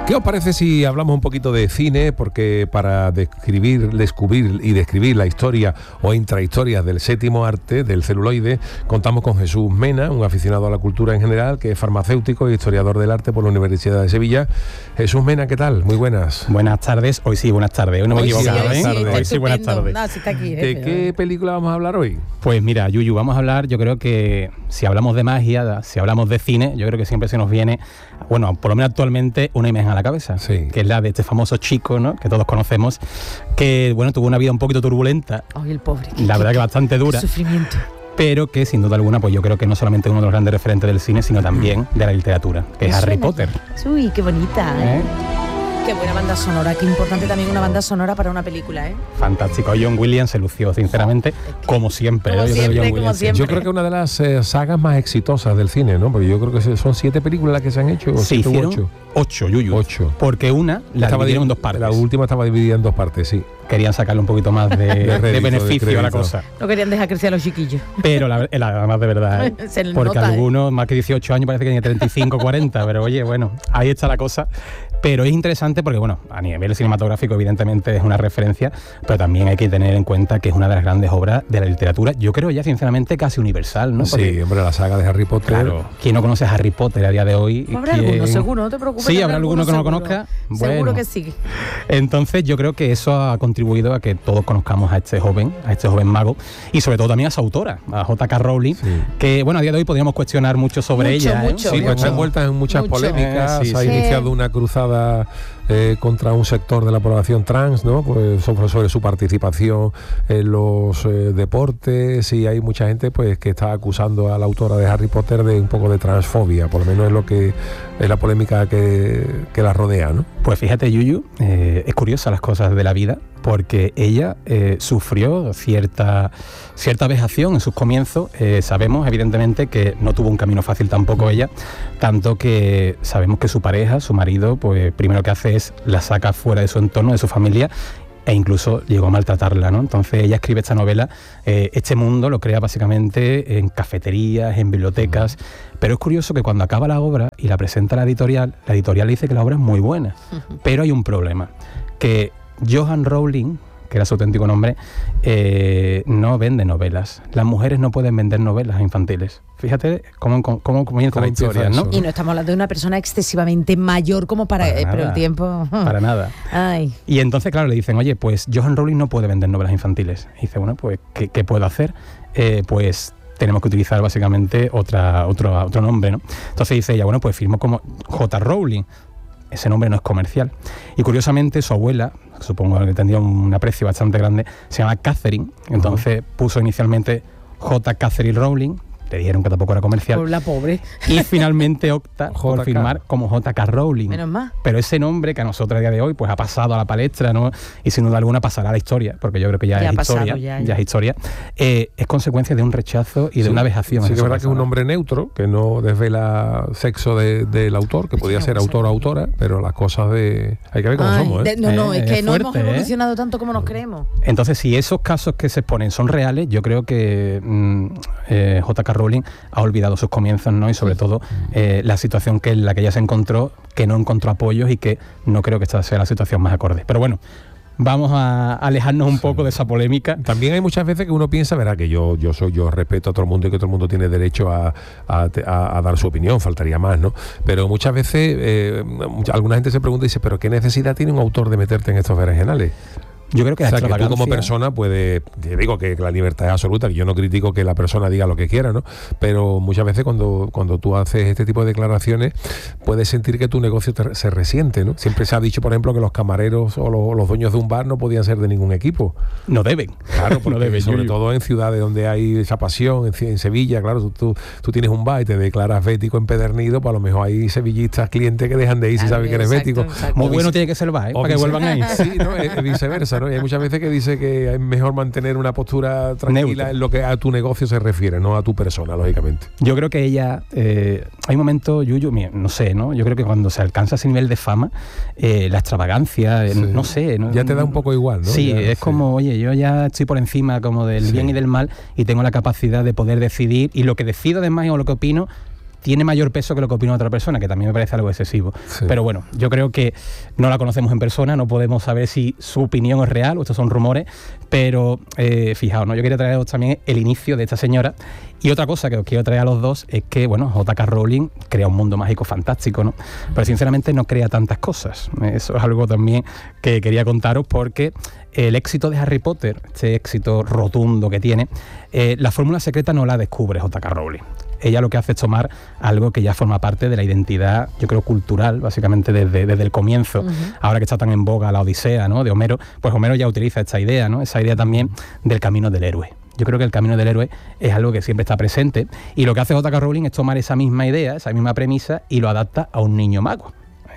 ¿Qué os parece si hablamos un poquito de cine? Porque para describir la historia o intrahistorias del séptimo arte, del celuloide, contamos con Jesús Mena, un aficionado a la cultura en general, que es farmacéutico e historiador del arte por la Universidad de Sevilla. Jesús Mena, ¿qué tal? Muy buenas. Buenas tardes. Hoy sí, buenas tardes. Hoy no me he equivocado, ¿eh? Hoy sí, buenas tardes. No, sí está aquí, ¿De qué película vamos a hablar hoy? Pues mira, Yuyu, vamos a hablar, yo creo que si hablamos de magia, si hablamos de cine, yo creo que siempre se nos viene, bueno, por lo menos actualmente, una imagen a la cabeza, sí, que es la de este famoso chico, ¿no?, que todos conocemos, que, bueno, tuvo una vida un poquito turbulenta. Ay, el pobre. La verdad que bastante dura. Qué sufrimiento. Pero que sin duda alguna, pues yo creo que no solamente es uno de los grandes referentes del cine, sino también de la literatura, que es Harry Potter. Uy, qué bonita, ¿eh? Qué buena banda sonora, qué importante también una banda sonora para una película, ¿eh? Fantástico. John Williams se lució, sinceramente, como siempre. Como siempre, John Williams. Yo creo que una de las sagas más exitosas del cine, ¿no? Porque yo creo que son 7 películas las que se han hecho. Se hicieron 8, Yuyu. 8. Porque una la dividieron en 2 partes. La última estaba dividida en 2 partes, sí. Querían sacarle un poquito más de beneficio a la cosa. No querían dejar crecer a los chiquillos. Pero además de verdad, ¿eh? Porque nota, algunos, más que 18 años, parece que tiene 35, 40. Pero oye, bueno, ahí está la cosa. Pero es interesante porque, bueno, a nivel cinematográfico evidentemente es una referencia, pero también hay que tener en cuenta que es una de las grandes obras de la literatura, yo creo ya sinceramente casi universal, ¿no? Porque, sí, hombre, la saga de Harry Potter. Claro, ¿quién no conoce a Harry Potter a día de hoy? Habrá alguno, seguro, no te preocupes. Sí, habrá alguno que no lo conozca. Seguro bueno, que sí. Entonces yo creo que eso ha contribuido a que todos conozcamos a este joven mago, y sobre todo también a su autora, a J.K. Rowling, sí, que, bueno, a día de hoy podríamos cuestionar mucho sobre ella. Sí, pues está envuelta en muchas polémicas, ha iniciado una cruzada contra un sector de la población trans, ¿no? Pues sobre su participación en los deportes, y hay mucha gente pues que está acusando a la autora de Harry Potter de un poco de transfobia, por lo menos es lo que es la polémica que la rodea, ¿no? Pues fíjate, Yuyu, es curiosa las cosas de la vida, porque ella sufrió cierta vejación en sus comienzos. Sabemos evidentemente que no tuvo un camino fácil tampoco ella, tanto que sabemos que su pareja, su marido, pues primero que hace es la saca fuera de su entorno, de su familia, e incluso llegó a maltratarla, ¿no? Entonces ella escribe esta novela, este mundo lo crea básicamente en cafeterías, en bibliotecas, pero es curioso que cuando acaba la obra y la presenta la editorial le dice que la obra es muy buena, pero hay un problema, que Joanne Rowling, que era su auténtico nombre, no vende novelas. Las mujeres no pueden vender novelas infantiles. Fíjate cómo comienza la historia, ¿no? Y no estamos hablando de una persona excesivamente mayor como para pero el tiempo... Para nada. Ay. Y entonces, claro, le dicen, oye, pues Joanne Rowling no puede vender novelas infantiles. Y dice, bueno, pues, ¿qué puedo hacer? Pues tenemos que utilizar básicamente otro nombre, ¿no? Entonces dice ella, bueno, pues firmo como J. Rowling. Ese nombre no es comercial. Y curiosamente su abuela, supongo que tendría un aprecio bastante grande, se llama Catherine. Entonces puso inicialmente J. Catherine Rowling. Le dijeron que tampoco era comercial. Por la pobre. Y finalmente opta por firmar como J.K. Rowling. Menos más. Pero ese nombre que a nosotros a día de hoy pues ha pasado a la palestra, ¿no? Y sin duda alguna pasará a la historia, porque yo creo que ya es historia. Ya es historia. Es consecuencia de un rechazo y de una vejación. Sí, que es verdad que es un nombre neutro, que no desvela sexo del autor, que podía ser autor o autora, pero las cosas hay que ver cómo somos, ¿eh? Es que no hemos evolucionado tanto como nos creemos. Entonces, si esos casos que se exponen son reales, yo creo que J.K. Rowling ha olvidado sus comienzos, ¿no? Y sobre todo la situación en la que ella se encontró, que no encontró apoyos y que no creo que esta sea la situación más acorde. Pero bueno, vamos a alejarnos un poco de esa polémica. También hay muchas veces que uno piensa, verá, que yo respeto a todo el mundo y que todo el mundo tiene derecho a dar su opinión, faltaría más, ¿no? Pero muchas veces alguna gente se pregunta y dice, ¿pero qué necesidad tiene un autor de meterte en estos berenjenales? Yo creo que que tú como persona puedes, te digo que la libertad es absoluta, que yo no critico que la persona diga lo que quiera, ¿no? Pero muchas veces cuando tú haces este tipo de declaraciones puedes sentir que tu negocio se resiente, ¿no? Siempre se ha dicho, por ejemplo, que los camareros o los dueños de un bar no podían ser de ningún equipo. No deben. Claro, porque no deben, sobre todo en ciudades donde hay esa pasión, en Sevilla, claro, tú tienes un bar y te declaras bético empedernido, pues a lo mejor hay sevillistas clientes que dejan de ir si saben que eres bético. Muy bueno tiene que ser el bar, para que vuelvan ahí. Sí, ¿no? Es viceversa, ¿no? Y hay muchas veces que dice que es mejor mantener una postura tranquila neutra en lo que a tu negocio se refiere, no a tu persona, lógicamente. Yo creo que ella, hay momentos, Yuyu, no sé, ¿no? Yo creo que cuando se alcanza ese nivel de fama, la extravagancia, sí, no sé, ¿no? Ya te da un poco igual, ¿no? Sí, ya, es como, oye, yo ya estoy por encima como del bien y del mal y tengo la capacidad de poder decidir, y lo que decido además o lo que opino tiene mayor peso que lo que opina otra persona, que también me parece algo excesivo. Sí. Pero bueno, yo creo que no la conocemos en persona, no podemos saber si su opinión es real o estos son rumores, pero fijaos, ¿no? Yo quería traeros también el inicio de esta señora. Y otra cosa que os quiero traer a los dos es que, bueno, J.K. Rowling crea un mundo mágico fantástico, ¿no? Pero sinceramente no crea tantas cosas. Eso es algo también que quería contaros, porque el éxito de Harry Potter, este éxito rotundo que tiene, la fórmula secreta no la descubre J.K. Rowling. Ella lo que hace es tomar algo que ya forma parte de la identidad, yo creo, cultural, básicamente desde el comienzo. Ahora que está tan en boga la Odisea, ¿no?, de Homero, pues Homero ya utiliza esta idea, ¿no?, esa idea también del camino del héroe. Yo creo que el camino del héroe es algo que siempre está presente, y lo que hace J.K. Rowling es tomar esa misma idea, esa misma premisa, y lo adapta a un niño mago.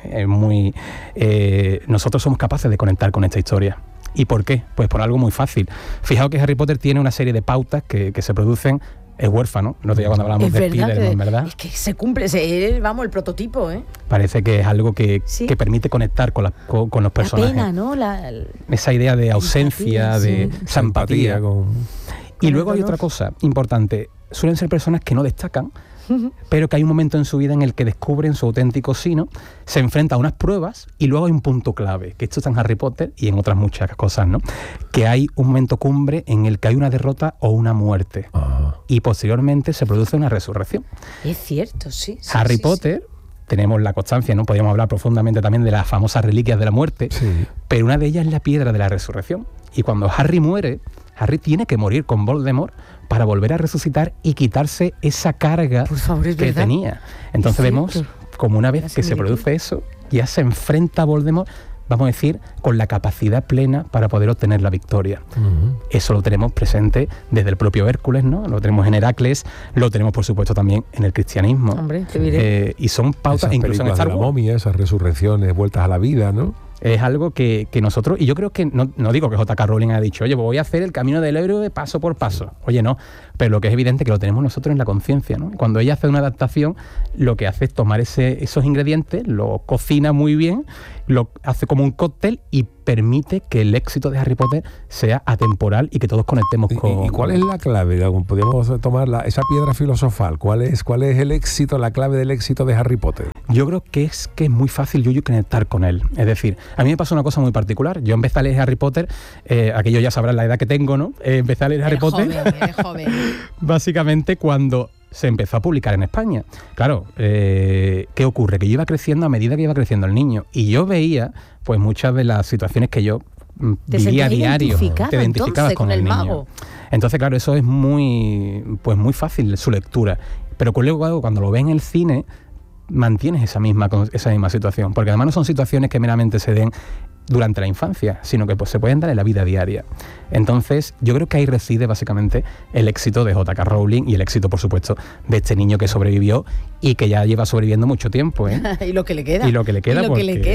Nosotros somos capaces de conectar con esta historia. ¿Y por qué? Pues por algo muy fácil. Fijaos que Harry Potter tiene una serie de pautas que se producen. Es huérfano, no te digo cuando hablamos de Spiderman, ¿verdad? Es que se cumple, vamos, el prototipo, ¿eh? Parece que es algo que permite conectar con los personajes. La pena, ¿no? Esa idea de ausencia, de esa empatía. Y luego hay otra cosa importante. Suelen ser personas que no destacan, pero que hay un momento en su vida en el que descubren su auténtico sino, se enfrentan a unas pruebas y luego hay un punto clave, que esto está en Harry Potter y en otras muchas cosas, ¿no? Que hay un momento cumbre en el que hay una derrota o una muerte. Y posteriormente se produce una resurrección. Es cierto, sí. Harry Potter, tenemos la constancia, ¿no? Podríamos hablar profundamente también de las famosas reliquias de la muerte, pero una de ellas es la piedra de la resurrección. Y cuando Harry muere, Harry tiene que morir con Voldemort para volver a resucitar y quitarse esa carga que tenía. Entonces vemos como una vez que se produce eso, ya se enfrenta a Voldemort, vamos a decir, con la capacidad plena para poder obtener la victoria. Eso lo tenemos presente desde el propio Hércules, ¿no? Lo tenemos en Heracles, lo tenemos por supuesto también en el cristianismo. Hombre, te diré. Y son pautas, esas incluso en Star Wars. La momia, esas resurrecciones, vueltas a la vida, ¿no? Es algo que nosotros, y yo creo que, no digo que J.K. Rowling haya dicho, oye, voy a hacer el camino del héroe paso por paso. Oye, no, pero lo que es evidente es que lo tenemos nosotros en la conciencia, ¿no? Cuando ella hace una adaptación, lo que hace es tomar esos ingredientes, lo cocina muy bien, lo hace como un cóctel y permite que el éxito de Harry Potter sea atemporal y que todos conectemos con... ¿Y cuál es la clave? Podríamos tomar esa piedra filosofal. ¿Cuál es el éxito, la clave del éxito de Harry Potter? Yo creo que es muy fácil yo conectar con él. Es decir, a mí me pasó una cosa muy particular. Yo empecé a leer Harry Potter, aquello ya sabrán la edad que tengo, ¿no? Empecé a leer Harry Potter. Eres joven. Básicamente cuando se empezó a publicar en España. Claro, ¿qué ocurre? Que yo iba creciendo a medida que iba creciendo el niño. Y yo veía, pues, muchas de las situaciones que yo vivía a diario. Te identificabas con el niño. Entonces, claro, eso es muy fácil su lectura. Pero luego, cuando lo ves en el cine, mantienes esa misma situación. Porque además no son situaciones que meramente se den durante la infancia, sino que pues se pueden dar en la vida diaria. Entonces, yo creo que ahí reside básicamente el éxito de J.K. Rowling y el éxito, por supuesto, de este niño que sobrevivió y que ya lleva sobreviviendo mucho tiempo, ¿eh? Y lo que le queda. Y lo que le queda.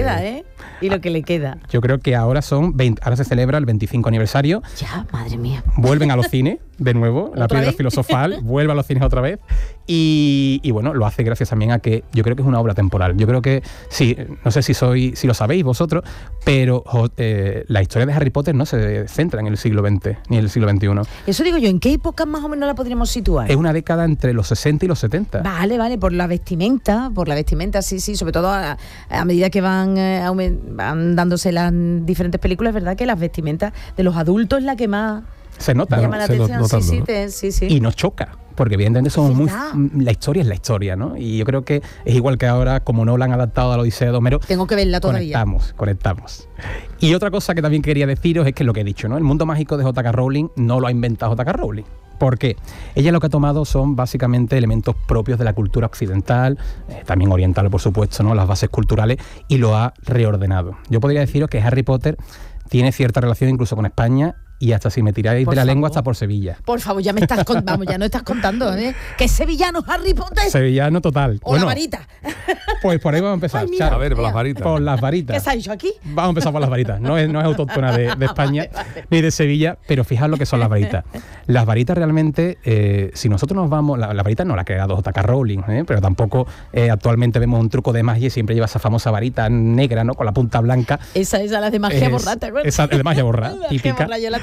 Y lo que le queda. Yo creo que ahora se celebra el 25 aniversario. Ya, madre mía. Vuelven a los cines de nuevo, la piedra filosofal, vuelve a los cines otra vez. Y bueno, lo hace gracias también a que yo creo que es una obra temporal. Yo creo que, sí, no sé si lo sabéis vosotros, pero la historia de Harry Potter no se centra en el siglo XX ni en el siglo XXI. Eso digo yo, ¿en qué época más o menos la podríamos situar? Es una década entre los 60 y los 70. Vale, por la vestimenta, sí, sobre todo a medida que van dándose las diferentes películas, es verdad que las vestimentas de los adultos es la que más se nota, llama la atención. Sí. Y nos choca, porque evidentemente somos la historia es la historia, ¿no? Y yo creo que es igual que ahora, como no la han adaptado a la Odisea de Homero, tengo que verla todavía. Conectamos. Y otra cosa que también quería deciros es que lo que he dicho, ¿no? El mundo mágico de J.K. Rowling no lo ha inventado J.K. Rowling. ¿Por qué? Ella lo que ha tomado son básicamente elementos propios de la cultura occidental, también oriental, por supuesto, ¿no? Las bases culturales, y lo ha reordenado. Yo podría deciros que Harry Potter tiene cierta relación incluso con España, y hasta si me tiráis de la lengua, hasta por Sevilla. Por favor, ya me estás ya no estás contando, ¿eh? Que es sevillano Harry Potter. Sevillano total. O la varita. Pues por ahí vamos a empezar. Ay, a ver, por las varitas. Por las varitas. ¿Qué se ha hecho aquí? Vamos a empezar por las varitas. No es autóctona de España, vale. Ni de Sevilla, pero fijaos lo que son las varitas. Las varitas realmente, si nosotros nos vamos, la varita no la ha creado J.K. Rowling, pero tampoco actualmente vemos un truco de magia y siempre lleva esa famosa varita negra, ¿no? Con la punta blanca. Esa la de magia borrada, ¿te acuerdas? Esa de magia borrada, típica. Yo la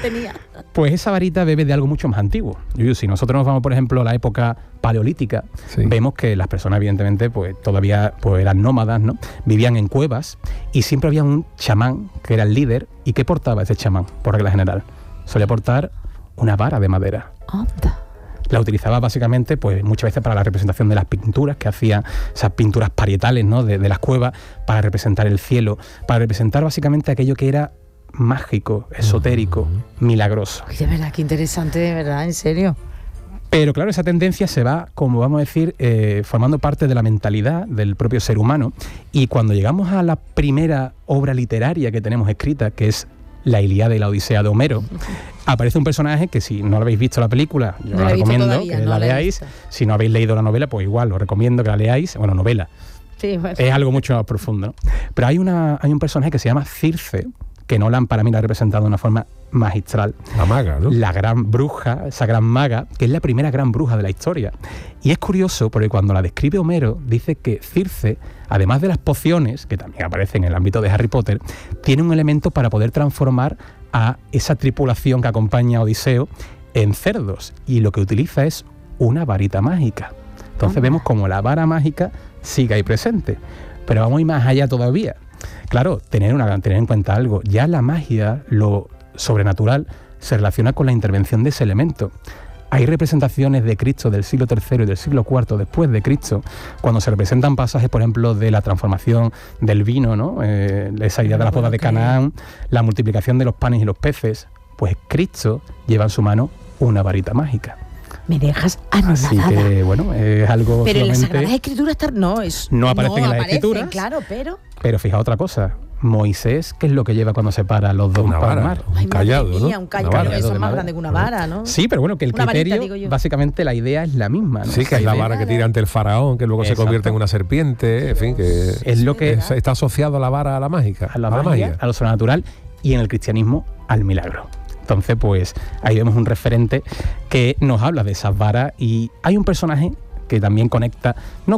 tenía. Pues esa varita bebe de algo mucho más antiguo. Si nosotros nos vamos, por ejemplo, a la época paleolítica, vemos que las personas, evidentemente, pues todavía pues, eran nómadas, ¿no? Vivían en cuevas y siempre había un chamán que era el líder. ¿Y qué portaba ese chamán, por regla general? Solía portar una vara de madera. Anda. La utilizaba básicamente, pues muchas veces para la representación de las pinturas que hacían, esas pinturas parietales, ¿no? de las cuevas, para representar el cielo, para representar básicamente aquello que era mágico, esotérico, milagroso. Ay, de verdad, qué interesante, de verdad, en serio. Pero claro, esa tendencia se va, como vamos a decir, formando parte de la mentalidad del propio ser humano, y cuando llegamos a la primera obra literaria que tenemos escrita, que es la Ilíada y la Odisea de Homero, aparece un personaje que, si no lo habéis visto la película, yo os recomiendo todavía, que la leáis. Si no habéis leído la novela, pues igual os recomiendo que la leáis. Bueno, novela. Sí, bueno. Es algo mucho más profundo, ¿no? Pero hay un personaje que se llama Circe, que Nolan para mí la ha representado de una forma magistral. La maga, ¿no? La gran bruja, esa gran maga, que es la primera gran bruja de la historia. Y es curioso porque cuando la describe Homero, dice que Circe, además de las pociones, que también aparecen en el ámbito de Harry Potter, tiene un elemento para poder transformar a esa tripulación que acompaña a Odiseo en cerdos. Y lo que utiliza es una varita mágica. Entonces vemos como la vara mágica sigue ahí presente. Pero vamos a ir más allá todavía. Claro, tener en cuenta algo. Ya la magia, lo sobrenatural, se relaciona con la intervención de ese elemento. Hay representaciones de Cristo del siglo III y del siglo IV después de Cristo, cuando se representan pasajes, por ejemplo, de la transformación del vino, ¿no? Esa idea de las bodas de Canaán, la multiplicación de los panes y los peces. Pues Cristo lleva en su mano una varita mágica. Me dejas anonadada. Así que, bueno, es algo. Pero en las Sagradas Escrituras no aparecen en las Escrituras. Claro, pero fijaos otra cosa. Moisés, ¿qué es lo que lleva cuando se para los dos para el mar? Un callado, ¿no? Un callado, eso es más grande que una vara, ¿no? Sí, pero bueno, que el criterio, básicamente la idea es la misma, ¿no? Sí, que es la vara que tira ante el faraón, que luego se convierte en una serpiente, en fin, que es lo que está asociado a la vara, a la mágica, a la magia, a lo sobrenatural, y en el cristianismo al milagro. Entonces, pues ahí vemos un referente que nos habla de esas varas, y hay un personaje que también conecta,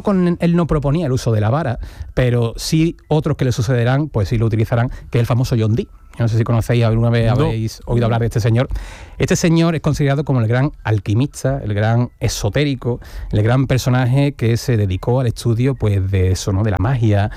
él no proponía el uso de la vara, pero sí otros que le sucederán, pues sí lo utilizarán, que es el famoso John Dee. No sé si conocéis, alguna vez habéis oído hablar de este señor. Este señor es considerado como el gran alquimista, el gran esotérico, el gran personaje que se dedicó al estudio, pues, de eso, ¿no? De la magia,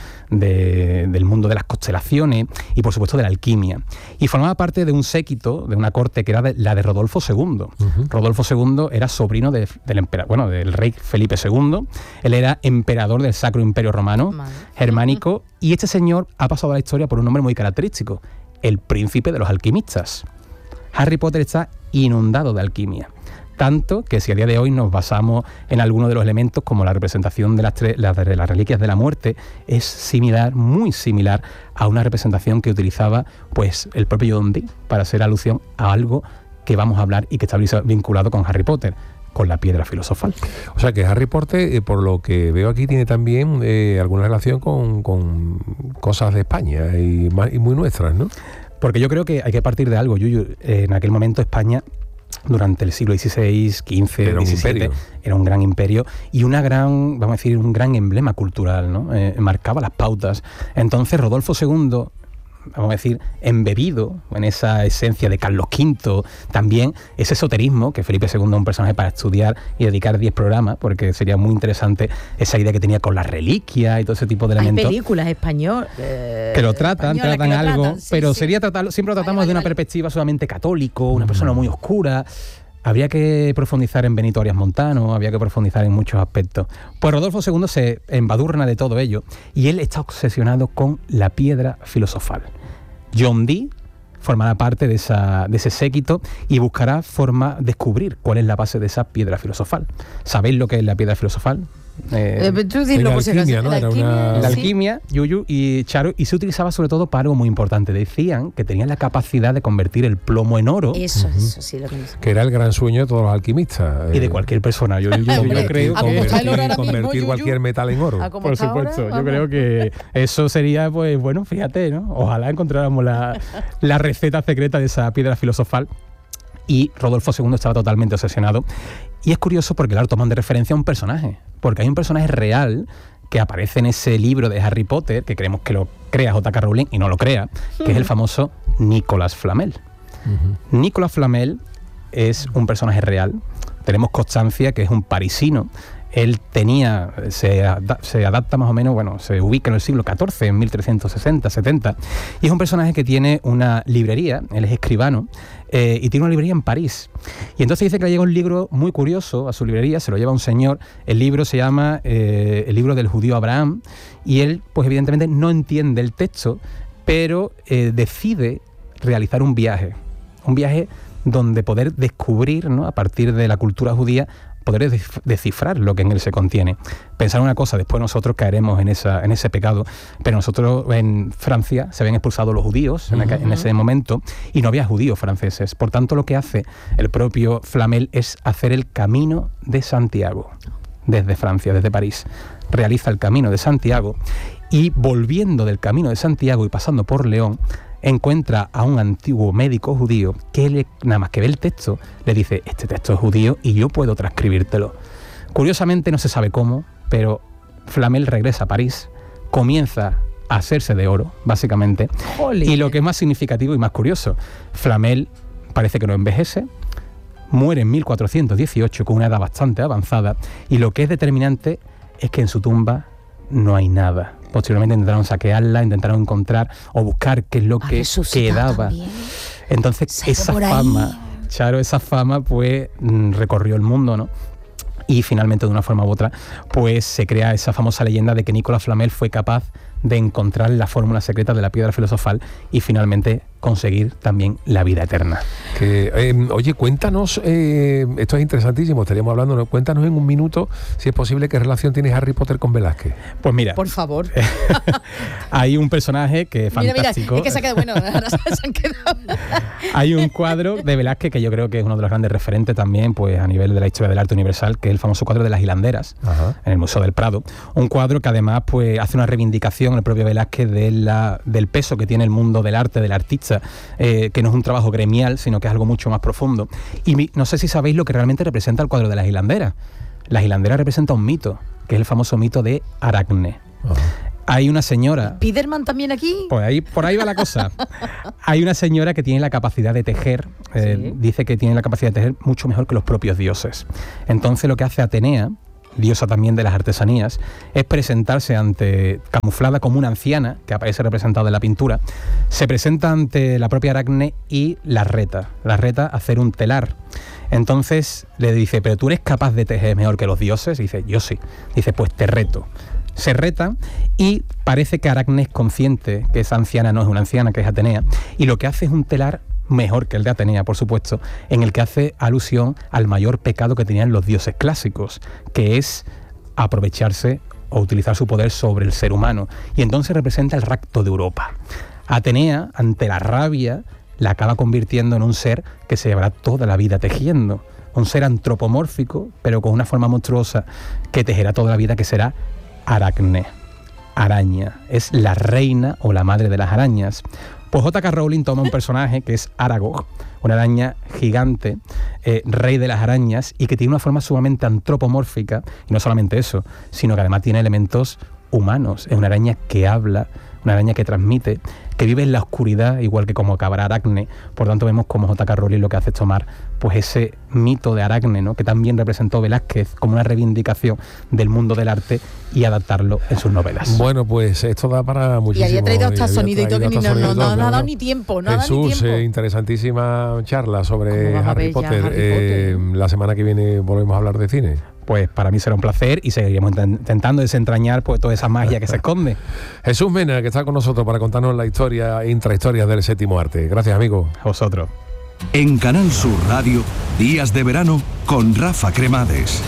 del mundo de las constelaciones y, por supuesto, de la alquimia. Y formaba parte de un séquito, de una corte que era la de Rodolfo II. Rodolfo II era sobrino del rey Felipe II. Él era emperador del Sacro Imperio Romano, germánico, y este señor ha pasado a la historia por un nombre muy característico: el príncipe de los alquimistas. Harry Potter está inundado de alquimia, tanto que si a día de hoy nos basamos en algunos de los elementos, como la representación de las reliquias de la muerte, es similar, muy similar a una representación que utilizaba, pues, el propio John Dee para hacer alusión a algo que vamos a hablar y que está vinculado con Harry Potter, con la piedra filosofal. O sea que Harry Potter, por lo que veo aquí, tiene también alguna relación con cosas de España y muy nuestras, ¿no? Porque yo creo que hay que partir de algo, Yuyu. En aquel momento España, durante el siglo XVI, XV, XVII, era un gran imperio y un gran emblema cultural, ¿no? Marcaba las pautas. Entonces Rodolfo II, vamos a decir, embebido en esa esencia de Carlos V, también ese esoterismo, que Felipe II es un personaje para estudiar y dedicar 10 programas, porque sería muy interesante esa idea que tenía con las reliquias y todo ese tipo de elementos. Hay películas españolas que lo tratan algo, pero sería tratarlo, siempre lo tratamos de una perspectiva solamente católico, una persona muy oscura. Habría que profundizar en Benito Arias Montano, habría que profundizar en muchos aspectos. Pues Rodolfo II se embadurna de todo ello y él está obsesionado con la piedra filosofal. John Dee formará parte de ese séquito y buscará descubrir cuál es la base de esa piedra filosofal. ¿Sabéis lo que es la piedra filosofal? La alquimia, Yuyu y Charo, y se utilizaba sobre todo para algo muy importante. Decían que tenía la capacidad de convertir el plomo en oro. Eso sí lo conozco. Que era el gran sueño de todos los alquimistas. Y de cualquier persona. Yo creo que convertir cualquier metal en oro. Por supuesto, yo creo que eso sería, pues bueno, fíjate, ¿no? Ojalá encontráramos la receta secreta de esa piedra filosofal. Y Rodolfo II estaba totalmente obsesionado. Y es curioso porque, claro, toman de referencia a un personaje. Porque hay un personaje real que aparece en ese libro de Harry Potter, que creemos que lo crea J.K. Rowling y no lo crea, que es el famoso Nicolas Flamel. Nicolas Flamel es un personaje real. Tenemos constancia que es un parisino. Él se adapta más o menos, se ubica en el siglo XIV, en 1360-70, y es un personaje que tiene una librería, él es escribano, y tiene una librería en París. Y entonces dice que le llega un libro muy curioso a su librería, se lo lleva un señor, el libro se llama El libro del judío Abraham, y él, pues evidentemente no entiende el texto, pero decide realizar un viaje donde poder descubrir, ¿no?, a partir de la cultura judía, poder descifrar lo que en él se contiene. Pensar una cosa, después nosotros caeremos en ese pecado, pero nosotros en Francia se habían expulsado los judíos en ese momento y no había judíos franceses. Por tanto, lo que hace el propio Flamel es hacer el Camino de Santiago desde Francia, desde París. Realiza el Camino de Santiago y volviendo del Camino de Santiago y pasando por León, encuentra a un antiguo médico judío que nada más que ve el texto, le dice: este texto es judío y yo puedo transcribírtelo. Curiosamente, no se sabe cómo, pero Flamel regresa a París, comienza a hacerse de oro, básicamente. ¡Jolín! Y lo que es más significativo y más curioso, Flamel parece que no envejece, muere en 1418 con una edad bastante avanzada, y lo que es determinante es que en su tumba no hay nada. Posteriormente intentaron saquearla, intentaron encontrar o buscar qué es lo que quedaba. También. Entonces esa fama pues recorrió el mundo, ¿no? Y finalmente, de una forma u otra, pues se crea esa famosa leyenda de que Nicolas Flamel fue capaz de encontrar la fórmula secreta de la piedra filosofal y finalmente conseguir también la vida eterna. Oye, cuéntanos, esto es interesantísimo, estaríamos hablando, cuéntanos en un minuto, si es posible, qué relación tiene Harry Potter con Velázquez. Pues mira, por favor. Hay un personaje que es fantástico. Mira, es que se ha quedado, bueno, ahora se han quedado. Hay un cuadro de Velázquez que yo creo que es uno de los grandes referentes también, pues a nivel de la historia del arte universal, que es el famoso cuadro de las hilanderas, en el Museo del Prado. Un cuadro que además pues hace una reivindicación el propio Velázquez del peso que tiene el mundo del arte, del artista, que no es un trabajo gremial, sino que es algo mucho más profundo. Y no sé si sabéis lo que realmente representa el cuadro de las hilanderas. Las hilanderas representa un mito, que es el famoso mito de Aracne. Hay una señora... ¿Spiderman también aquí? Pues por ahí va la cosa. Hay una señora que tiene la capacidad de tejer, ¿sí? Dice que tiene la capacidad de tejer mucho mejor que los propios dioses. Entonces lo que hace Atenea, diosa también de las artesanías, es presentarse camuflada como una anciana, que aparece representada en la pintura, se presenta ante la propia Aracne y la reta a hacer un telar. Entonces le dice: ¿pero tú eres capaz de tejer mejor que los dioses? Y dice: yo sí. Dice: pues te reto. Se reta y parece que Aracne es consciente que esa anciana no es una anciana, que es Atenea, y lo que hace es un telar mejor que el de Atenea, por supuesto, en el que hace alusión al mayor pecado que tenían los dioses clásicos, que es aprovecharse o utilizar su poder sobre el ser humano. Y entonces representa el rapto de Europa. Atenea, ante la rabia, la acaba convirtiendo en un ser que se llevará toda la vida tejiendo. Un ser antropomórfico, pero con una forma monstruosa, que tejerá toda la vida, que será Aracne. Araña. Es la reina o la madre de las arañas. Pues J.K. Rowling toma un personaje que es Aragog, una araña gigante, rey de las arañas, y que tiene una forma sumamente antropomórfica, y no solamente eso, sino que además tiene elementos humanos. Es una araña que habla, una araña que transmite, que vive en la oscuridad, igual que como acabará Aracne. Por tanto, vemos como J.K. Rowling lo que hace es tomar pues ese mito de Aracne, ¿no?, que también representó Velázquez como una reivindicación del mundo del arte, y adaptarlo en sus novelas. Bueno, pues esto da para muchísimo. Y había traído hasta sonido y todo, que no ha dado ni tiempo. Jesús, interesantísima charla sobre Harry Potter. La semana que viene volvemos a hablar de cine. Pues para mí será un placer y seguiremos intentando desentrañar pues toda esa magia que se esconde. Jesús Mena, que está con nosotros para contarnos la historia, intrahistorias del séptimo arte. Gracias, amigo. A vosotros. En Canal Sur Radio, Días de Verano con Rafa Cremades.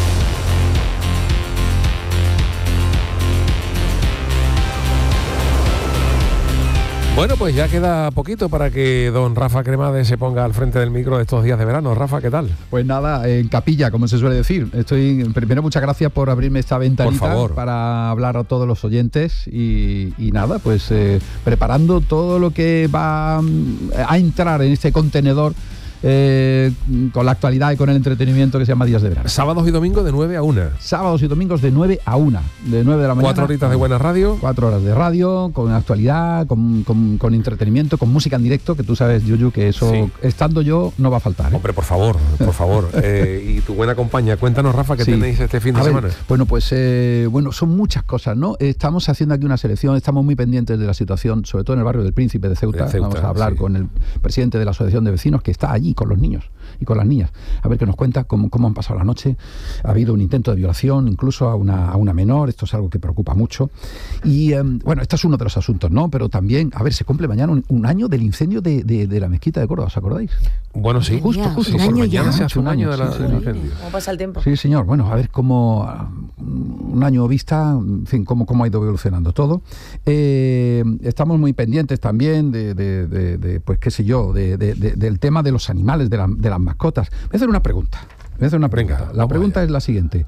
Bueno, pues ya queda poquito para que don Rafa Cremades se ponga al frente del micro de estos días de verano. Rafa, ¿qué tal? Pues nada, en capilla, como se suele decir. Primero, muchas gracias por abrirme esta ventanita para hablar a todos los oyentes y nada, pues preparando todo lo que va a entrar en este contenedor con la actualidad y con el entretenimiento que se llama Días de Verano. Sábados y domingos de 9 a 1. Sábados y domingos de 9 a 1. De 9 de la mañana. 4 horitas de buena radio. 4 horas de radio, con actualidad, con entretenimiento, con música en directo, que tú sabes, Yuyu, que eso, estando yo, no va a faltar. Hombre, por favor. Y tu buena compañía. Cuéntanos, Rafa, ¿qué tenéis este fin de semana? Bueno, pues son muchas cosas, ¿no? Estamos haciendo aquí una selección, estamos muy pendientes de la situación, sobre todo en el barrio del Príncipe de Ceuta. Vamos a hablar con el presidente de la Asociación de Vecinos, que está allí con los niños y con las niñas, a ver qué nos cuenta, cómo han pasado la noche. Ha habido un intento de violación, incluso a una menor. Esto es algo que preocupa mucho. Y este es uno de los asuntos, ¿no? Pero también, a ver, se cumple mañana un año del incendio de la mezquita de Córdoba, ¿os acordáis? Bueno, sí. Justo. Por mañana se hace un año del incendio. ¿Cómo pasa el tiempo? Sí, señor. Bueno, a ver cómo un año vista, en fin, cómo ha ido evolucionando todo. Estamos muy pendientes también pues qué sé yo, del tema de los animales, de las mascotas. Voy a hacer una pregunta. Venga, la pregunta es la siguiente.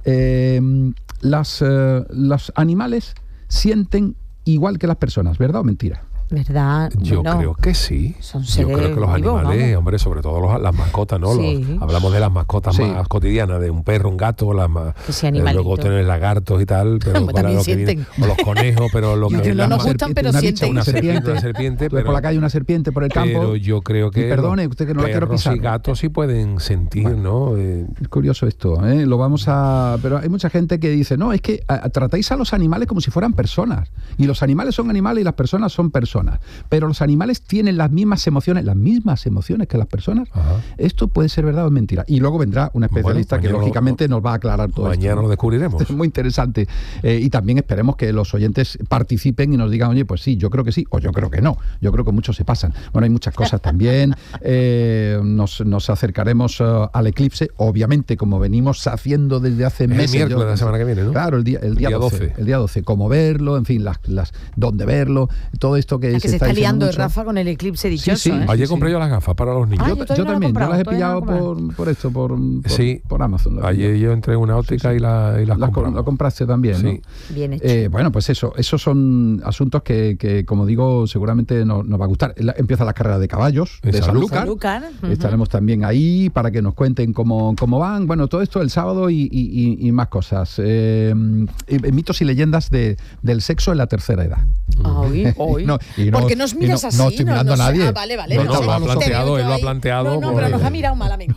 Los animales sienten igual que las personas, ¿verdad o mentira? ¿Verdad? Yo creo que sí. Yo creo que los animales, hombre, sobre todo las mascotas, ¿no? Sí. Hablamos de las mascotas más cotidianas, de un perro, un gato, luego tener lagartos y tal, pero para lo que viene, o los conejos, pero lo que no nos gustan, pero sienten. Una serpiente, pero por la calle una serpiente por el campo. Pero yo creo que perdone, usted que no la quiero pisar. Y gatos sí pueden sentir, ¿no? Es curioso esto, ¿eh? Pero hay mucha gente que dice, no, es que tratáis a los animales como si fueran personas, y los animales son animales y las personas son personas. Pero los animales tienen las mismas emociones que las personas. Ajá. Esto puede ser verdad o mentira. Y luego vendrá una especialista que lógicamente nos va a aclarar todo esto. Mañana lo descubriremos. Es muy interesante. Y también esperemos que los oyentes participen y nos digan, oye, pues sí, yo creo que sí, o yo creo que no. Yo creo que muchos se pasan. Bueno, hay muchas cosas también. Nos acercaremos al eclipse, obviamente, como venimos haciendo desde hace meses. El miércoles de la semana que viene, ¿no? Claro, el día 12. El día 12. Cómo verlo, en fin, dónde verlo, todo esto que se está liando Rafa con el eclipse dichoso. Sí. Ayer compré yo las gafas para los niños. Yo también, yo las he pillado por Amazon. Ayer yo entré en una óptica y las compramos. Lo compraste también, sí. ¿no? Bien hecho. Bueno, pues esos son asuntos que, como digo, seguramente nos va a gustar. Empieza la carrera de caballos de Sanlúcar. Estaremos también ahí para que nos cuenten cómo van. Bueno, todo esto el sábado y más cosas. Mitos y leyendas del sexo en la tercera edad. Hoy. ¿Por qué nos miras así? No estoy mirando a nadie. Vale. Él lo ha planteado. No, pero nos ha mirado malamente.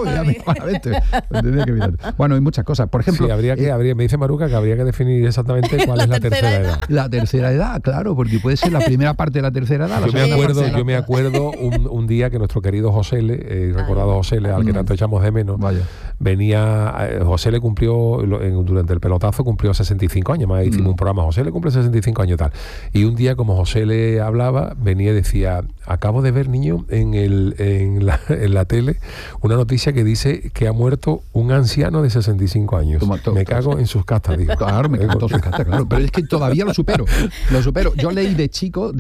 Bueno, hay muchas cosas. Por ejemplo, me dice Maruca que habría que definir exactamente cuál es la tercera edad. La tercera edad, claro, porque puede ser la primera parte de la tercera edad. Yo me acuerdo un día que nuestro querido José recordado José al que tanto echamos de menos, venía, José le cumplió, durante el pelotazo cumplió 65 años, más hicimos un programa, José le cumple 65 años y tal. Y un día, como José le hablaba, venía y decía, acabo de ver, niño, en la tele, una noticia que dice que ha muerto un anciano de 65 años. Me cago en sus castas, digo. Claro, me cago en sus castas, claro. Pero es que todavía lo supero. Yo leí de chico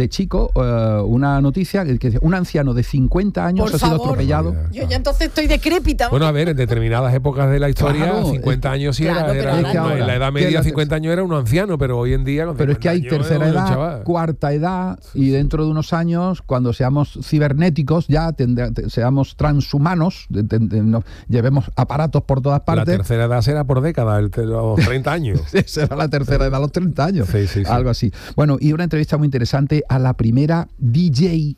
una noticia que decía, un anciano de 50 años ha sido atropellado. Yo ya entonces estoy decrépita. Bueno, a ver, en determinadas épocas de la historia, 50 años sí era en la edad media 50 años era un anciano, pero hoy en día... Pero es que hay tercera edad, cuarta edad, y dentro de unos años, cuando seamos cibernéticos, ya seamos transhumanos, llevemos aparatos por todas partes. La tercera edad será por década, los 30 años. Será la tercera edad, los 30 años. Sí. Algo así. Bueno, y una entrevista muy interesante a la primera DJ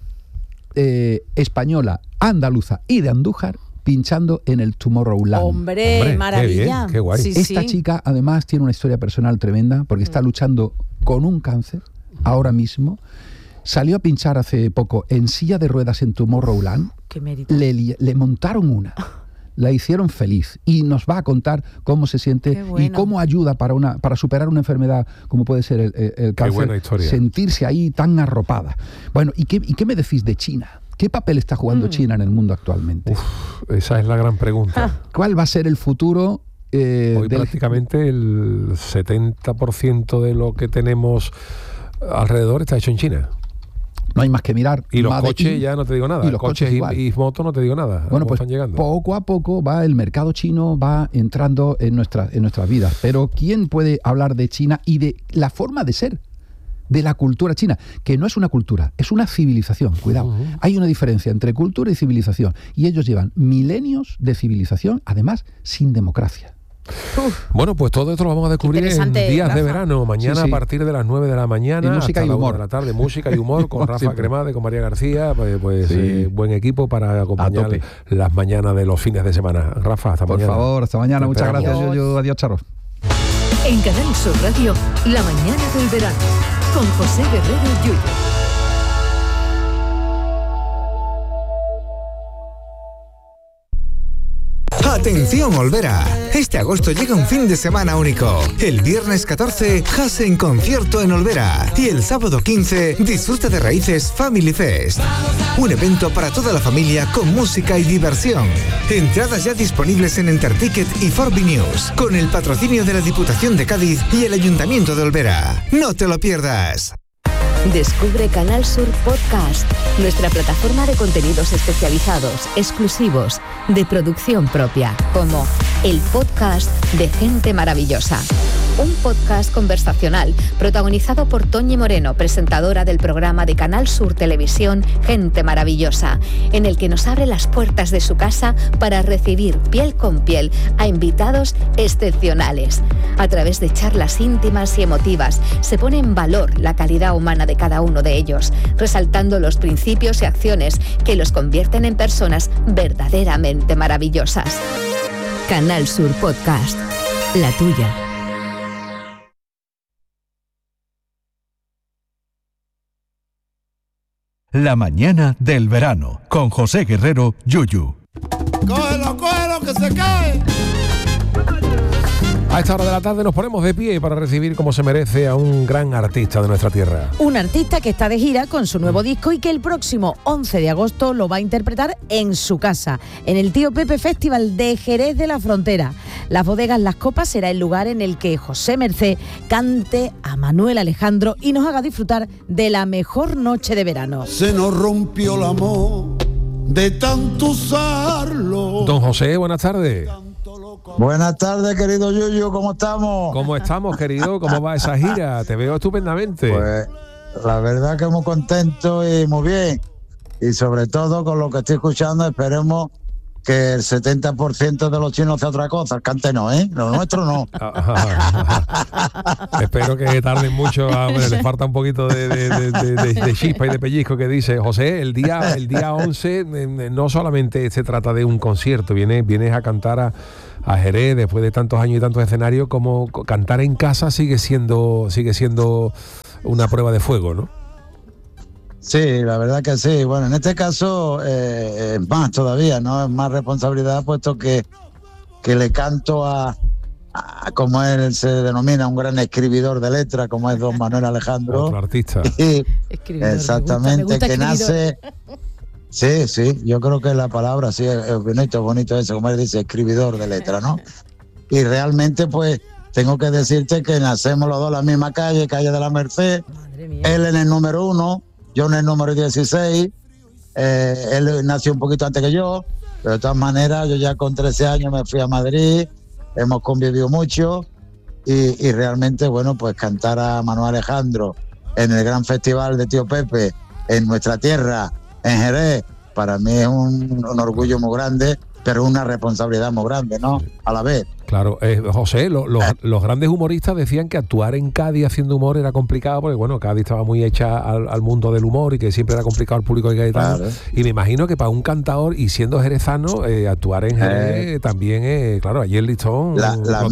española, andaluza y de Andújar, pinchando en el Tomorrowland. Hombre, maravilla. Qué guay. Esta chica además tiene una historia personal tremenda porque está luchando con un cáncer ahora mismo. Salió a pinchar hace poco en silla de ruedas en Tomorrowland. Qué mérito. Le montaron una. La hicieron feliz y nos va a contar cómo se siente y cómo ayuda para superar una enfermedad como puede ser el cáncer. Qué buena historia. Sentirse ahí tan arropada. Bueno, ¿y qué me decís de China? ¿Qué papel está jugando China en el mundo actualmente? Esa es la gran pregunta. ¿Cuál va a ser el futuro? Hoy prácticamente el 70% de lo que tenemos alrededor está hecho en China. No hay más que mirar. Y los coches ya no te digo nada. Y los coches y motos no te digo nada. Bueno, pues están llegando. Poco a poco el mercado chino va entrando en nuestras vidas. Pero ¿quién puede hablar de China y de la forma de ser de la cultura china, que no es una cultura, es una civilización, cuidado. Hay una diferencia entre cultura y civilización, y ellos llevan milenios de civilización, además sin democracia. Bueno, pues todo esto lo vamos a descubrir en Días de Verano, mañana a partir de las 9 de la mañana, y música hasta y la 1 humor de la tarde, música y humor con Rafa Cremade, con María García, buen equipo para acompañar las mañanas de los fines de semana. Rafa, hasta mañana. Por favor, hasta mañana, muchas gracias, Yuyu. Adiós, Charo. En Canal Sur Radio, La mañana del verano, con José Guerrero Yuyu. ¡Atención, Olvera! Este agosto llega un fin de semana único. El viernes 14, Jase en concierto en Olvera. Y el sábado 15, disfruta de Raíces Family Fest. Un evento para toda la familia con música y diversión. Entradas ya disponibles en Enterticket y Forbi News, con el patrocinio de la Diputación de Cádiz y el Ayuntamiento de Olvera. ¡No te lo pierdas! Descubre Canal Sur Podcast, nuestra plataforma de contenidos especializados, exclusivos, de producción propia, como el podcast de Gente Maravillosa. Un podcast conversacional protagonizado por Toñi Moreno, presentadora del programa de Canal Sur Televisión Gente Maravillosa, en el que nos abre las puertas de su casa para recibir piel con piel a invitados excepcionales. A través de charlas íntimas y emotivas se pone en valor la calidad humana de cada uno de ellos, resaltando los principios y acciones que los convierten en personas verdaderamente maravillosas. Canal Sur Podcast, la tuya. La mañana del verano, con José Guerrero Yuyu. ¡Cógelo, cógelo, que se cae! A esta hora de la tarde nos ponemos de pie para recibir como se merece a un gran artista de nuestra tierra. Un artista que está de gira con su nuevo disco y que el próximo 11 de agosto lo va a interpretar en su casa, en el Tío Pepe Festival de Jerez de la Frontera. Las Bodegas Las Copas será el lugar en el que José Mercé cante a Manuel Alejandro y nos haga disfrutar de la mejor noche de verano. Se nos rompió el amor de tanto usarlo. Don José, buenas tardes. Buenas tardes, querido Yuyu, ¿cómo estamos? ¿Cómo estamos, querido? ¿Cómo va esa gira? Te veo estupendamente. Pues la verdad que muy contento y muy bien. Y sobre todo con lo que estoy escuchando, esperemos que el 70% de los chinos hace otra cosa. El cante no, ¿eh? Lo nuestro no. Espero que tarden mucho. Hombre, le falta un poquito de chispa y de pellizco que dice José. El día 11 no solamente se trata de un concierto, vienes a cantar a Jerez después de tantos años y tantos escenarios, como cantar en casa sigue siendo una prueba de fuego, ¿no? Sí, la verdad que sí. Bueno, en este caso es más todavía, ¿no? Es más responsabilidad, puesto que le canto a como él se denomina, un gran escribidor de letras, como es don Manuel Alejandro. Otro artista. Exactamente, me gusta que nace... Sí, yo creo que la palabra, sí, es bonito eso, como él dice, escribidor de letras, ¿no? Y realmente, pues, tengo que decirte que nacemos los dos en la misma calle de la Merced, él en el número 1, yo en el número 16, él nació un poquito antes que yo, pero de todas maneras yo ya con 13 años me fui a Madrid, hemos convivido mucho y realmente, bueno, pues cantar a Manuel Alejandro en el gran festival de Tío Pepe, en nuestra tierra, en Jerez, para mí es un orgullo muy grande, pero una responsabilidad muy grande, ¿no? A la vez. Claro, José, los grandes humoristas decían que actuar en Cádiz haciendo humor era complicado, porque bueno, Cádiz estaba muy hecha al mundo del humor y que siempre era complicado el público de gaditano. Claro. Y me imagino que para un cantador, y siendo jerezano, actuar en Jerez también, claro, allí el listón... La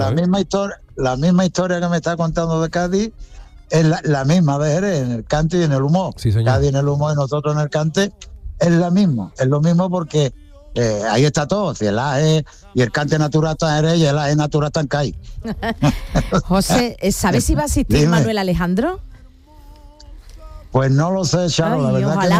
misma historia que me está contando de Cádiz es la misma de Jerez, en el cante y en el humor. Sí, señor. Cádiz en el humor y nosotros en el cante es lo mismo porque ahí está todo, si el AE y el cante natural está en Jerez y el AE natural está en Cádiz. José, ¿sabes si va a asistir Dime. Manuel Alejandro? Pues no lo sé, Charo, la verdad ojalá. que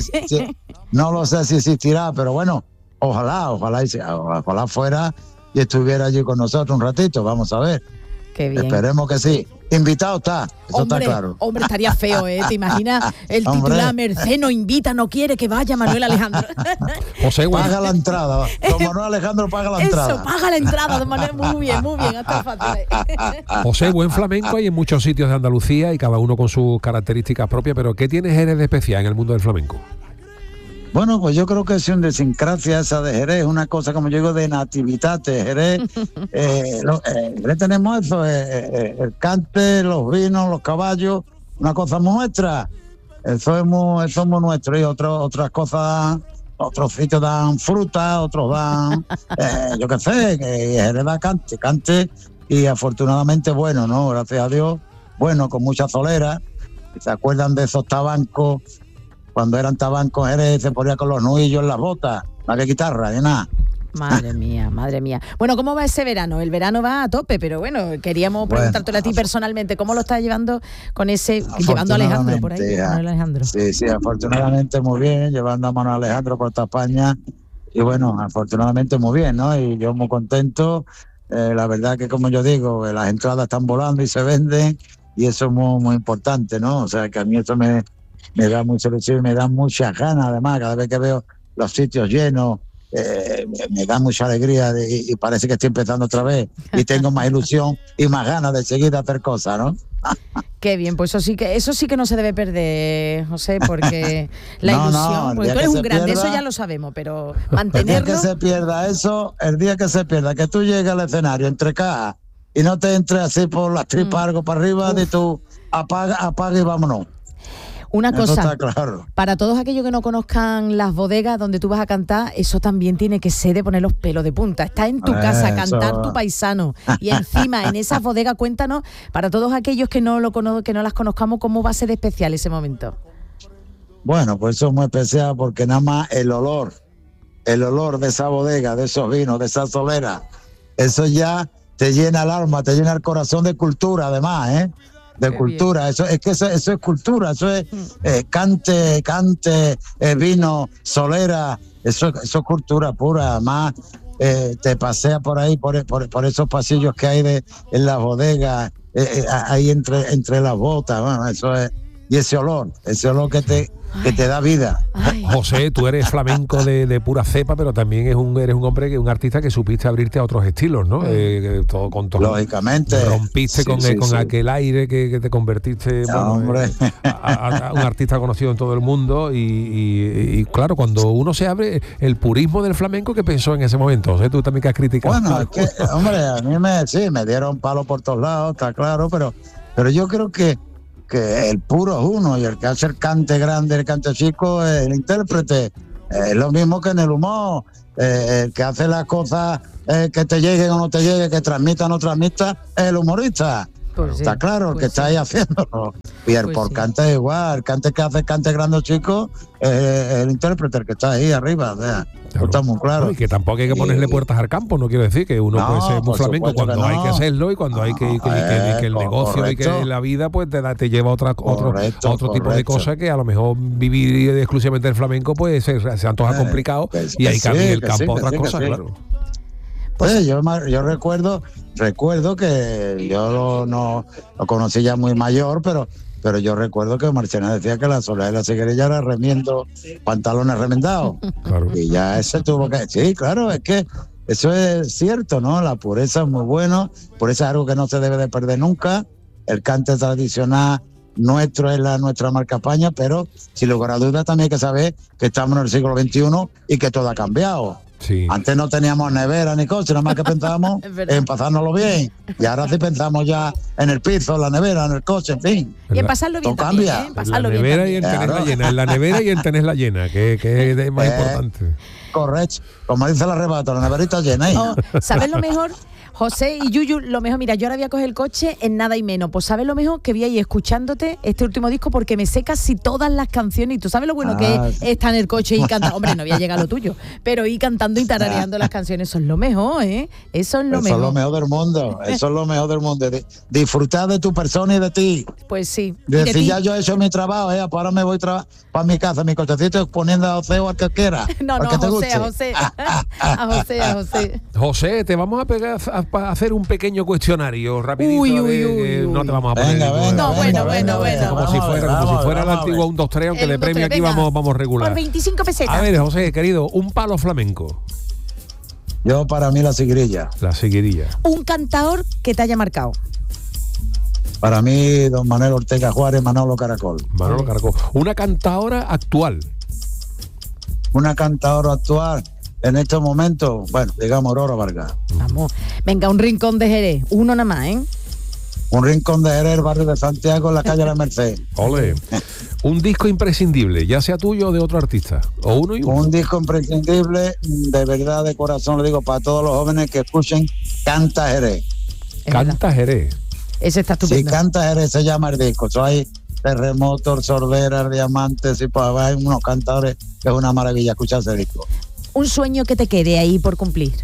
no lo sé si existirá, pero bueno, ojalá fuera y estuviera allí con nosotros un ratito, vamos a ver. Qué bien. Esperemos que sí. invitado está, eso está claro. Hombre, estaría feo, ¿eh? ¿Te imaginas el titular Merced no invita, no quiere que vaya Manuel Alejandro? José, paga la entrada. Don Manuel Alejandro paga la entrada. Eso, paga la entrada, don Manuel. Muy bien, hasta fácil. José, buen flamenco hay en muchos sitios de Andalucía y cada uno con sus características propias, pero ¿qué tiene Jerez de especial en el mundo del flamenco? Bueno, pues yo creo que es una idiosincrasia esa de Jerez, una cosa, como yo digo, de natividad de Jerez. Jerez tenemos eso, el cante, los vinos, los caballos, una cosa muy nuestra. Eso es muy nuestro. Y otras cosas, otros sitios dan fruta, otros dan, yo qué sé, que Jerez da cante, y afortunadamente bueno, ¿no? Gracias a Dios, bueno, con mucha solera. ¿Se acuerdan de esos tabancos? Cuando eran tabancos, Jerez se ponía con los nudillos en las botas, más que guitarra, de nada. Madre mía. Bueno, ¿cómo va ese verano? El verano va a tope, pero bueno, queríamos preguntártelo a ti personalmente, ¿cómo lo estás llevando con llevando a Alejandro por ahí? Alejandro. Sí, afortunadamente muy bien, llevando a Manuel Alejandro por toda España, y bueno, afortunadamente muy bien, ¿no? Y yo muy contento, la verdad que como yo digo, las entradas están volando y se venden, y eso es muy, muy importante, ¿no? O sea, que a mí esto me da mucha ilusión y me da muchas ganas, además, cada vez que veo los sitios llenos, me da mucha alegría y parece que estoy empezando otra vez y tengo más ilusión y más ganas de seguir de hacer cosas, ¿no? Qué bien, pues eso sí que no se debe perder, José, porque la ilusión, porque tú eres un grande, eso ya lo sabemos, pero mantenerlo... El día que se pierda eso, que tú llegues al escenario entre cajas y no te entres así por las tripas algo para arriba, de tú apaga y vámonos. Una cosa, está claro. Para todos aquellos que no conozcan las bodegas donde tú vas a cantar, eso también tiene que ser de poner los pelos de punta. Estás en tu casa, cantar tu paisano, y encima en esas bodegas, cuéntanos, para todos aquellos que no las conozcamos, ¿cómo va a ser especial ese momento? Bueno, pues eso es muy especial porque nada más el olor de esa bodega, de esos vinos, de esa solera, eso ya te llena el alma, te llena el corazón de cultura, además, de Qué cultura, bien. Eso es cultura, eso es cante, vino, solera, eso es cultura pura. Además te pasea por ahí, por esos pasillos que hay en las bodegas, ahí entre las botas, bueno, eso es, y ese olor que te da vida. Ay. José, tú eres flamenco de pura cepa, pero también eres un hombre, un artista que supiste abrirte a otros estilos, ¿no? Todo. Lógicamente. Rompiste con aquel aire que te convertiste a un artista conocido en todo el mundo y claro, cuando uno se abre, el purismo del flamenco, ¿qué pensó en ese momento? José, tú también que has criticado. Bueno, es que, hombre, a mí me dieron palo por todos lados, está claro, pero yo creo que el puro es uno, y el que hace el cante grande, el cante chico, es el intérprete. Es lo mismo que en el humor. El que hace las cosas que te lleguen o no te lleguen, que transmita o no transmita, es el humorista. Pues está claro, el que está ahí haciéndolo. Y el cante es igual, el cante que hace el cante grande o chico, es el intérprete, el que está ahí arriba. O sea, está muy claro. Y que tampoco hay que ponerle puertas al campo, no quiero decir que uno puede ser muy flamenco cuando hay que hacerlo y cuando hay que el negocio y que la vida pues te lleva a otro tipo de cosas, que a lo mejor vivir exclusivamente el flamenco pues se antoja complicado y hay que abrir el campo a otras cosas, claro. Pues yo recuerdo que yo no lo conocí ya muy mayor, pero yo recuerdo que Marchena decía que la soledad de la cigarrilla era remiendo pantalones remendados. Claro. Y ya ese tuvo que... Sí, claro, es que eso es cierto, ¿no? La pureza es muy buena, pureza es algo que no se debe de perder nunca. El cante tradicional nuestro es nuestra marca España, pero sin lugar a dudas también hay que saber que estamos en el siglo XXI y que todo ha cambiado. Sí. Antes no teníamos nevera ni coche, nada más que pensábamos en pasárnoslo bien. Y ahora sí pensamos ya en el piso, en la nevera, en el coche, en fin. Y en pasarlo bien también, cambia. En pasarlo la nevera bien y en tenerla llena. En la nevera y en tenerla llena, que es más importante. Correcto. Como dice el arrebato, la neverita llena. ¿Sabes lo mejor? José y Yuyu, lo mejor, mira, yo ahora voy a coger el coche en nada y menos. Pues sabes lo mejor, que voy a ir escuchándote este último disco porque me sé casi todas las canciones. Y tú sabes lo bueno que es estar en el coche y cantar. Hombre, no voy a llegar a lo tuyo, pero ir cantando y tarareando las canciones. Eso es lo mejor, ¿eh? Eso es lo mejor. Eso es lo mejor del mundo. Eso es lo mejor del mundo. Disfrutar de tu persona y de ti. Pues sí. Decir, ya yo he hecho mi trabajo, pues ahora me voy para mi casa, mi cochecito, poniendo a José o al que quiera. No, a José. José, te vamos a a hacer un pequeño cuestionario rapidito. No te vamos a poner. Venga. Como si fuera la antigua 1, 2, 3, aunque de premio aquí vamos regular. Por 25 pesetas. A ver, José, querido, un palo flamenco. Yo, para mí, la siguirilla. La siguirilla. Un cantaor que te haya marcado. Para mí, don Manuel Ortega Juárez, Manolo Caracol. Manolo Caracol. Una cantaora actual. Una cantaora actual en estos momentos, bueno, digamos Aurora Vargas. Vamos. Venga, un rincón de Jerez. Uno nada más, ¿eh? Un rincón de Jerez, el barrio de Santiago, en la calle La Merced. Ole. Un disco imprescindible, ya sea tuyo o de otro artista. O uno y uno. Un disco imprescindible, de verdad, de corazón, lo digo para todos los jóvenes que escuchen, Canta Jerez. Canta Jerez. Ese está estupendo. Sí, Canta Jerez se llama el disco. Hay Terremoto, Sorbera, Diamantes, y pues hay unos cantadores que es una maravilla escuchar ese disco. Un sueño que te quede ahí por cumplir.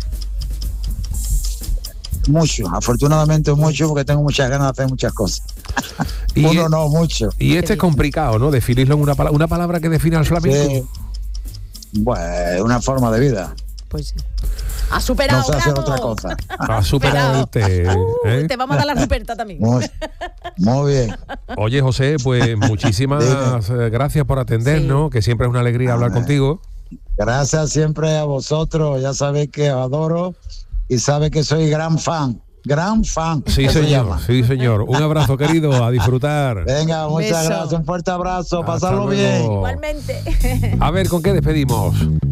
Mucho, afortunadamente mucho, porque tengo muchas ganas de hacer muchas cosas. Mucho. Y este es complicado, ¿no? Definirlo en una palabra que define al flamenco. Sí. Bueno, una forma de vida. Pues sí. Ha superado. No sé hacer otra cosa. Ha superado usted. Te vamos a dar la Ruperta también. Muy bien. Oye, José, pues muchísimas gracias por atendernos, que siempre es una alegría hablar contigo. Gracias siempre a vosotros, ya sabéis que os adoro y sabéis que soy gran fan. Sí, señor. Un abrazo, querido, a disfrutar. Venga, muchas gracias, un fuerte abrazo, pasarlo bien. Igualmente. A ver, ¿con qué despedimos?